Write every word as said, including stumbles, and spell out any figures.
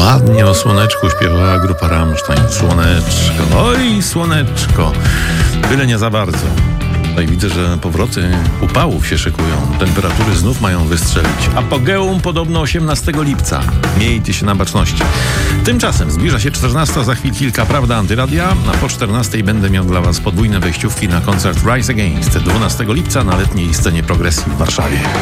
Ładnie o słoneczku śpiewała grupa Rammstein. Słoneczko, oj słoneczko, byle nie za bardzo. Tutaj widzę, że powroty upałów się szykują. Temperatury znów mają wystrzelić. Apogeum podobno osiemnastego lipca. Miejcie się na baczności. Tymczasem zbliża się czternasta, za chwil kilka Prawda Antyradia, a po czternastej będę miał dla Was podwójne wejściówki na koncert Rise Against dwunastego lipca na letniej scenie Progresji w Warszawie.